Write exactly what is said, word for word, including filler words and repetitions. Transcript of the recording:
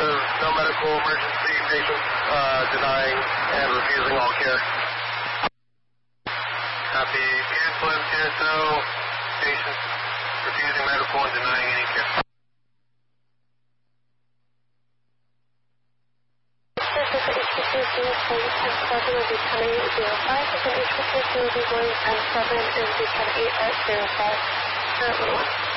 no medical emergency, patients uh, denying and refusing all care. Copy. Cancel M T S O, patients refusing medical and denying any care. H P C going ten seven will be ten eight zero five, and H P C will be going ten seven and be ten eight at zero five. Current one.